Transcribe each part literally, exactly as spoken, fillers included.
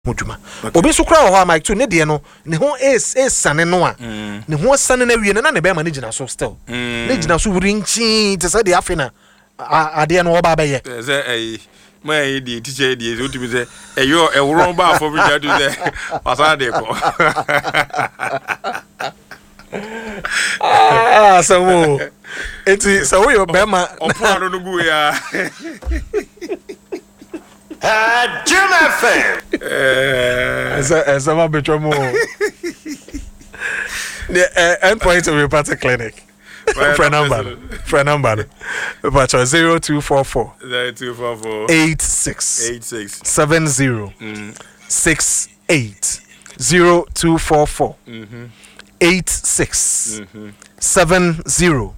Mujuma. Obi so kra ho Mike two ne de no ne ho is is sane no a ne ho sane na wie na ne be ma ne gina so still ne gina so wuri nchi te say de afi na ade no oba be ye say eh my di teacher di so timi say eh yo e woro ba for bi do say pasa de ko ah so mo eti so we be ma opo no gu ya Ah, Jim F M. As a as a bit more. The endpoint of your party clinic. Friend number. Friend number. But zero two four four. Zero two four four. Eight six. Eight six. Seven zero. Six eight. Zero two four four. Eight six. Seven zero.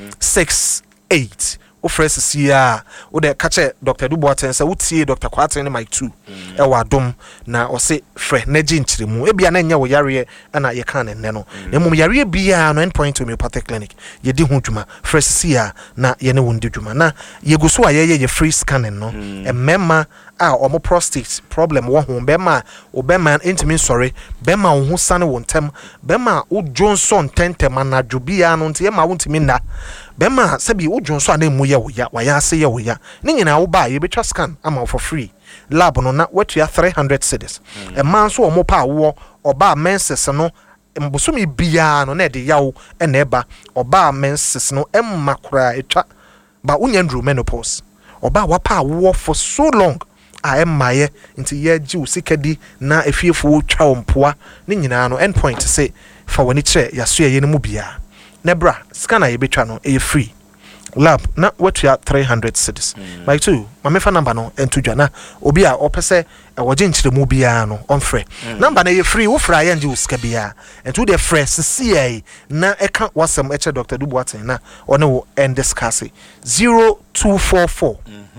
Six eight. O fresh sia o de catch Doctor Duboaten say utie Doctor Kwaten ne Mike two e wa dom na o se frɛ na gi nkyiremu e bia na nya wo yare na ye kan ne no na mum yare bia no endpoint homeopathic clinic ye di ho dwuma fresh sia na ye ne wondi dwuma na ye go so aye ye free scanning no e memma a omo prostate problem wo ho bema o bema intimi sorry bema wo ho sane wo ntem bema wo Johnson tentem anadwo bia no nte ye ma wo ntimi na bema sabi wo Johnson na mu ye wo ya wa ya ase ye wo ya ne nyina wo ba ye betwa scan ama for free lab no na wetua three hundred cedis e man so omo pa wo oba menses no mbosumi bia no na de yawo e na eba oba menses no emma kura etwa ba unya ndru menopause oba wa pa wo for so long a emma ye nti ye gi usikadi na efiefo twa ompoa ne nyina no endpoint say fa woni kire yaso ye ne mu bia nebra scanner ye betwa no e free lab na wetua three hundred cedis like two mama fa number no entudwa na obi a opese e woje nkyiremu bia no onfre number na ye free wo fra ye nje uska bia entu de fresh C na e ka wasem eche Doctor Duboaten na one wo end discuss zero two four four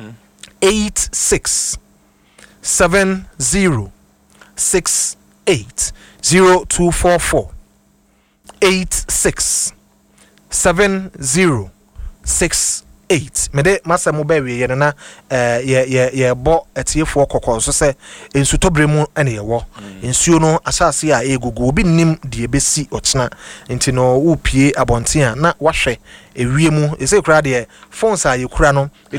eight six seven zero six eight zero two four four eight six seven zero six eight. Mede masa mo ba wie ye na eh ye ye ye bo etiefo kokko so se ensu tobre mu ene ye wo ensuo no asase a egugu obi nim de ebesi ochina nti no wo pie abonten a na wahwe ewie mu ese kura de phones a ye kura no